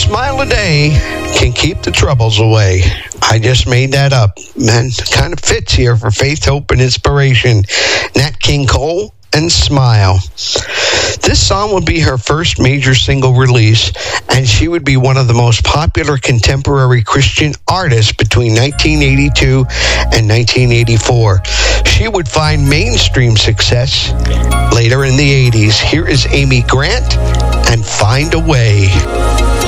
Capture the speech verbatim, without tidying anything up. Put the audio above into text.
smile a day can keep the troubles away. I just made that up. Man, kind of fits here for faith, hope, and inspiration. Nat King Cole and Smile. This song would be her first major single release, and she would be one of the most popular contemporary Christian artists between nineteen eighty-two and nineteen eighty-four. She would find mainstream success later in the eighties. Here is Amy Grant and Find a Way.